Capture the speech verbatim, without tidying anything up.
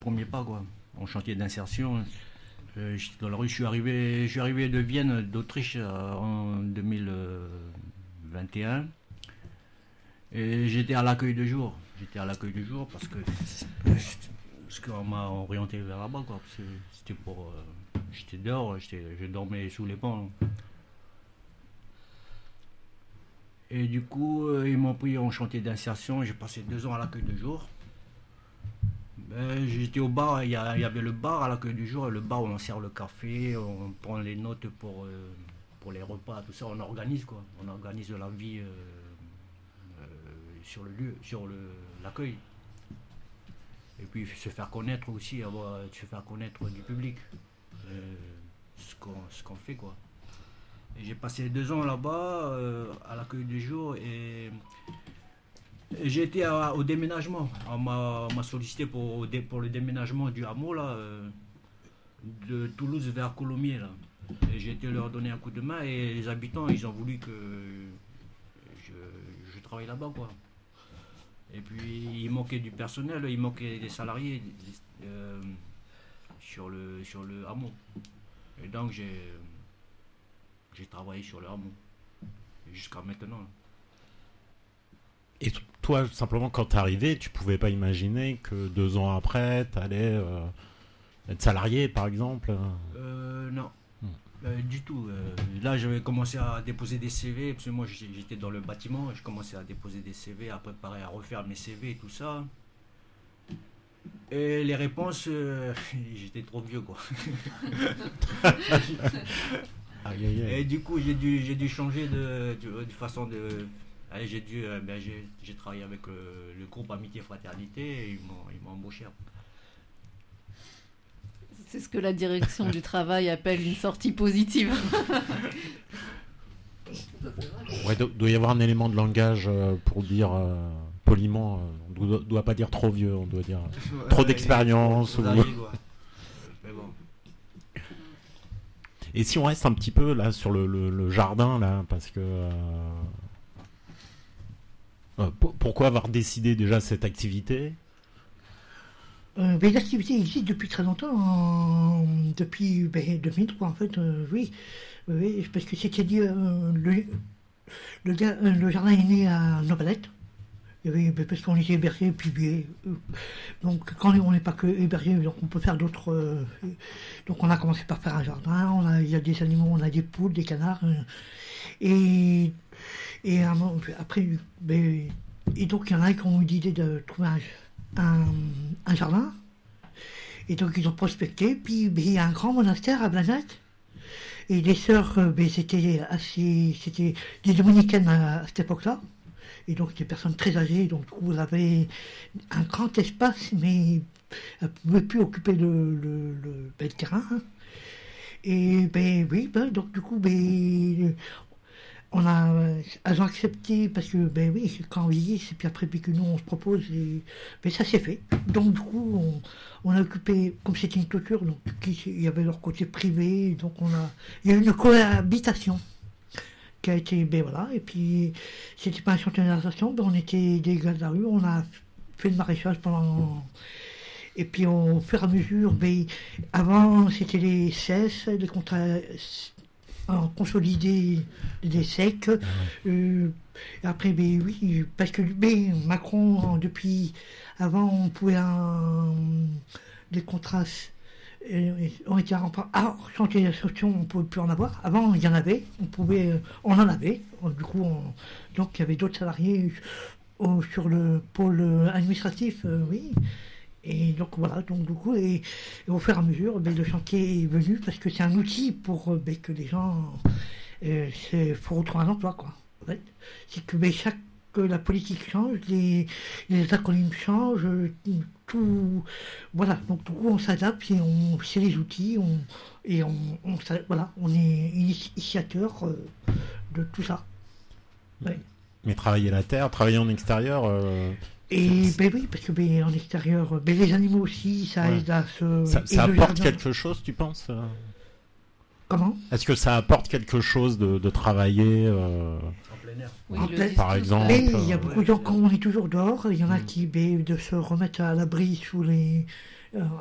Premier pas, quoi. En chantier d'insertion. Euh, j'étais dans la rue, je suis arrivé, je suis arrivé de Vienne, d'Autriche, euh, en deux mille vingt et un. Et j'étais à l'accueil de jour. J'étais à l'accueil de jour parce que parce qu'on m'a orienté vers là-bas, quoi. Parce que c'était pour, euh, j'étais dehors, j'étais, je dormais sous les ponts. Et du coup, euh, ils m'ont pris en chantier d'insertion. J'ai passé deux ans à l'accueil de jour. Ben, j'étais au bar, il y, a, il y avait le bar à l'accueil du jour, et le bar où on sert le café, on prend les notes pour, euh, pour les repas, tout ça, on organise quoi, on organise de la vie euh, euh, sur le lieu, sur le, l'accueil. Et puis se faire connaître aussi, avoir, se faire connaître du public, euh, ce, qu'on, ce qu'on fait quoi. Et j'ai passé deux ans là-bas, euh, à l'accueil du jour, et... J'ai été à, au déménagement. On m'a, on m'a sollicité pour, pour le déménagement du hameau là, euh, de Toulouse vers Colomiers. Là. Et j'ai été leur donner un coup de main et les habitants ils ont voulu que je, je travaille là-bas, quoi. Et puis il manquait du personnel, il manquait des salariés euh, sur, le, sur le hameau. Et donc j'ai, j'ai travaillé sur le hameau jusqu'à maintenant. Et toi, simplement, quand t'es arrivé, tu pouvais pas imaginer que deux ans après, t'allais euh, être salarié, par exemple euh, Non, hmm. euh, du tout. Euh, là, j'avais commencé à déposer des C V, parce que moi, j'étais dans le bâtiment, je commençais à déposer des C V, à préparer, à refaire mes C V et tout ça. Et les réponses, euh, j'étais trop vieux, quoi. Aïe, aïe, aïe. Et du coup, j'ai dû, j'ai dû changer de, de, de façon de... Allez, j'ai, dû, euh, ben, j'ai, j'ai travaillé avec le, le groupe Amitié Fraternité et ils m'ont, ils m'ont embauché. C'est ce que la direction du travail appelle une sortie positive. Ouais, do, doit y avoir un élément de langage euh, pour dire euh, poliment. Euh, on ne doit, doit pas dire trop vieux, on doit dire ouais, trop d'expérience. Ou... Âgés, mais bon. Et si on reste un petit peu là sur le, le, le jardin là, parce que euh, euh, p- pourquoi avoir décidé déjà cette activité? Euh, ben, l'activité existe depuis très longtemps, en... depuis ben, deux mille trois en fait, euh, oui. oui, parce que c'était dit, euh, le, le, le jardin est né à Novalette, ben, parce qu'on était hébergés, puis ben, euh, donc quand on n'est pas que hébergés, donc on peut faire d'autres, euh, donc on a commencé par faire un jardin, on a, il y a des animaux, on a des poules, des canards, euh, et, et euh, après, ben, et donc il y en a qui ont eu l'idée de trouver un Un, un jardin, et donc ils ont prospecté, puis ben, il y a un grand monastère à Blanette, et les sœurs, ben, c'était assez, c'était des dominicaines à, à cette époque-là, et donc des personnes très âgées, donc vous avez un grand espace, mais elles ne pouvaient plus occuper le, le, le, ben, le terrain, hein. Et ben oui, ben, donc du coup, ben, on a, elles ont accepté parce que, ben oui, quand on vieillit, et puis après, puis que nous, on se propose, et, ben ça s'est fait. Donc, du coup, on, on a occupé, comme c'était une clôture, donc il y avait leur côté privé, donc on a, il y a eu une cohabitation qui a été, ben voilà, et puis, c'était pas un chantier d'insertion, ben on était des gars de la rue, on a fait le maraîchage pendant. Et puis, au fur et à mesure, ben, avant, c'était les C S, les contrats. Consolider des secs. Euh, après, ben oui, parce que ben, Macron, depuis avant, on pouvait un, des contrats euh, ont été remplis. Ah, chantier d'insertion, on ne pouvait plus en avoir. Avant, il y en avait, on pouvait, on en avait. Du coup, on, donc il y avait d'autres salariés au, sur le pôle administratif, euh, oui. Et donc voilà, donc du coup, et, et au fur et à mesure, ben, le chantier est venu parce que c'est un outil pour ben, que les gens, euh, c'est pour retrouver un emploi, quoi. En fait, c'est que ben, chaque que la politique change, les, les acronymes changent, tout, voilà. Donc du coup, on s'adapte et on, c'est les outils, on, et on, on, voilà, on est initiateur euh, de tout ça. Ouais. Mais travailler la terre, travailler en extérieur. Euh... Et ben oui, parce que ben, en extérieur, ben, les animaux aussi, ça ouais. aide à se... Ça, ça apporte quelque chose, tu penses? Comment? Est-ce que ça apporte quelque chose de, de travailler euh, en plein air oui, en plein... Par exemple. Mais il y a beaucoup de gens, quand on est toujours dehors, il y en a qui, ben, de se remettre à l'abri sous les, euh,